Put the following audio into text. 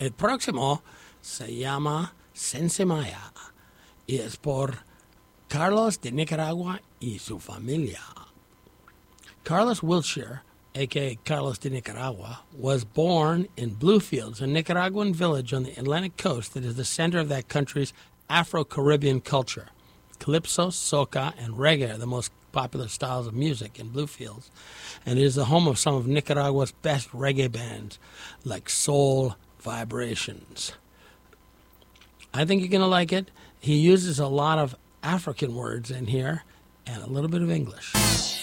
El próximo se llama Sensemaya y es por Carlos de Nicaragua y su familia. Carlos Wilshire, a.k.a. Carlos de Nicaragua, was born in Bluefields, a Nicaraguan village on the Atlantic coast that is the center of that country's Afro-Caribbean culture. Calypso, soca, and reggae are the most popular styles of music in Bluefields, and it is the home of some of Nicaragua's best reggae bands, like Soul Vibrations. I think you're going to like it. He uses a lot of African words in here and a little bit of English.